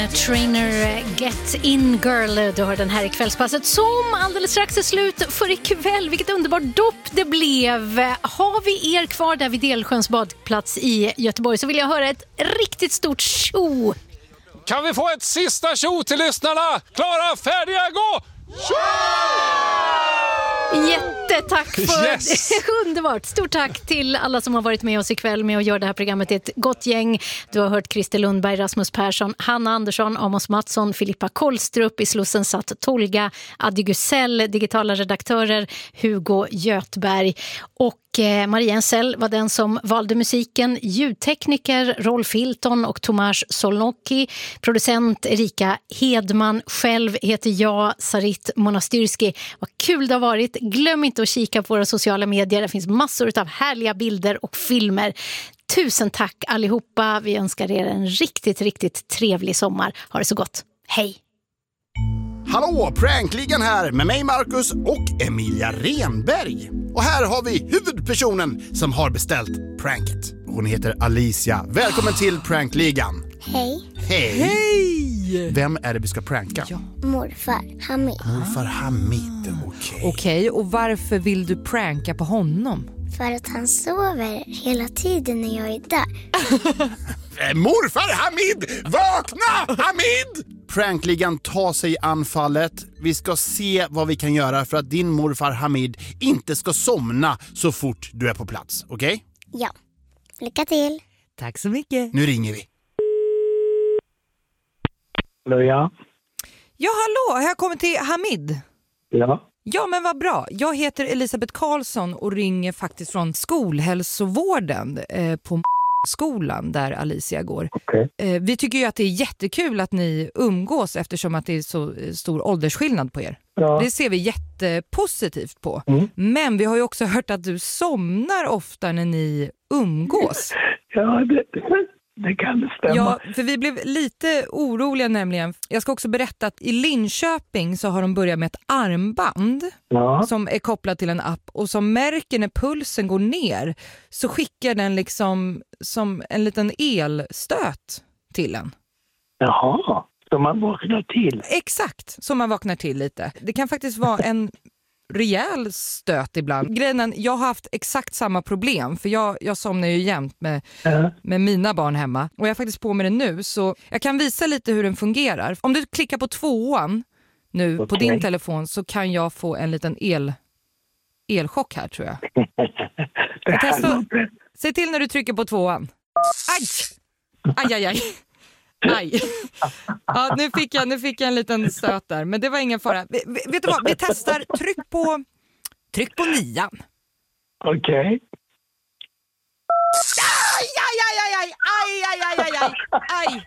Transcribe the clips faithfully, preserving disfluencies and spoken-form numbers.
Trainer Get In Girl, du har den här i kvällspasset som alldeles strax är slut för ikväll. Vilket underbart dopp det blev. Har vi er kvar där vid Delsjöns badplats i Göteborg så vill jag höra ett riktigt stort tjo. Kan vi få ett sista tjo till lyssnarna? Klara, färdiga, gå! Tjo! Jättetack för yes. Underbart. Stort tack till alla som har varit med oss ikväll med att göra det här programmet till ett gott gäng. Du har hört Christer Lundberg, Rasmus Persson, Hanna Andersson, Amos Mattsson, Filippa Kollstrup, i Slussen satt Tolga, Addy Gusell, digitala redaktörer Hugo Götberg och Maria Ensell var den som valde musiken, ljudtekniker Rolf Hilton och Tomasz Solnocki, producent Erika Hedman, själv heter jag Sarit Monastyrski. Vad kul det har varit. Glöm inte att kika på våra sociala medier, det finns massor av härliga bilder och filmer. Tusen tack allihopa, vi önskar er en riktigt, riktigt trevlig sommar. Ha det så gott, hej! Hallå, Prankligan här med mig Marcus och Emilia Renberg. Och här har vi huvudpersonen som har beställt pranket. Hon heter Alicia. Välkommen till Prankligan. Hej. Hej. Hej! Vem är det vi ska pranka? Ja. Morfar Hamid. Morfar Hamid, okej. Okej, okay, och varför vill du pranka på honom? För att han sover hela tiden när jag är där. Morfar Hamid! Vakna, Hamid! Prankligan tar sig anfallet. Vi ska se vad vi kan göra för att din morfar Hamid inte ska somna så fort du är på plats, okej? Okay? Ja, lycka till. Tack så mycket. Nu ringer vi. Hallå, ja. Ja, hallå, jag kommer till Hamid. Ja. Ja, men vad bra. Jag heter Elisabeth Karlsson och ringer faktiskt från skolhälsovården eh, på skolan där Alicia går. Okay. Eh, vi tycker ju att det är jättekul att ni umgås eftersom att det är så stor åldersskillnad på er. Ja. Det ser vi jättepositivt på. Mm. Men vi har ju också hört att du somnar ofta när ni umgås. Ja, det, det kan det stämma. Ja, för vi blev lite oroliga nämligen. Jag ska också berätta att i Linköping så har de börjat med ett armband ja. som är kopplat till en app och som märker när pulsen går ner så skickar den liksom som en liten elstöt till en. Jaha, så man vaknar till. Exakt, så man vaknar till lite. Det kan faktiskt vara en rejäl stöt ibland. Grejen, jag har haft exakt samma problem för jag, jag somnar ju jämt med, Ja. med mina barn hemma och jag är faktiskt på med det nu så jag kan visa lite hur den fungerar. Om du klickar på tvåan nu Okej. på din telefon så kan jag få en liten el, elchock här tror jag. Det här Testa, låter- se till när du trycker på tvåan. Aj! Aj, aj, aj. Aj. Ja, nu fick jag, nu fick jag en liten stöt där. Men det var ingen fara. V- vet du vad? Vi testar. Tryck på, tryck på nian. Okej. Aj, aj, aj, aj, aj, aj, aj, aj, aj, aj.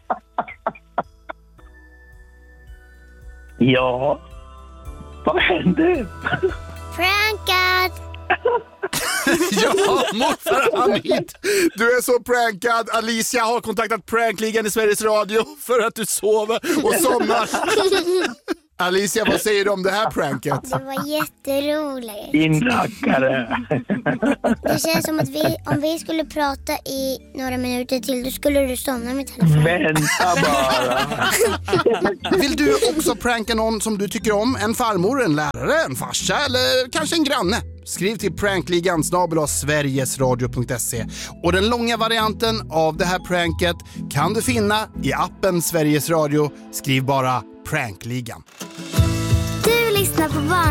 Ja. Vad hände? Prankad! Ja, morfar Hamid. Du är så prankad. Alicia har kontaktat Prankligan i Sveriges Radio för att du sover och somnar. Alicia, vad säger du om det här pranket? Det var jätteroligt. Inrackare. Det känns som att vi, om vi skulle prata i några minuter till, då skulle du somna med telefonen. Vänta bara. Vill du också pranka någon som du tycker om? En farmor, en lärare, en farsa eller kanske en granne? Skriv till prankligan snabel-a sverigesradio punkt se. Och den långa varianten av det här pranket kan du finna i appen Sveriges Radio. Skriv bara Prankligan. Du lyssnar på